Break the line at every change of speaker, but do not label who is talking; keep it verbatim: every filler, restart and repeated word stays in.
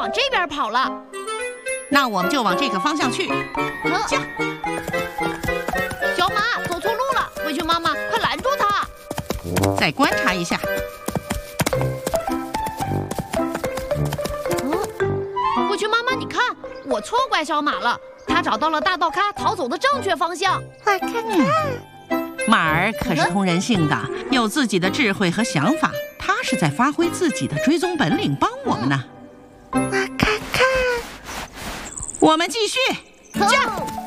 往这边跑了。
那我们就往这个方向去。
驾！小马走错路了，灰熊妈妈，快拦住它！
再观察一下。
嗯，灰熊妈妈，你看，我错怪小马了，它找到了大道咖逃走的正确方向。
我看看。
马儿可是通人性的，有自己的智慧和想法，它是在发挥自己的追踪本领，帮我们呢。
我看看。
我们继续，
驾！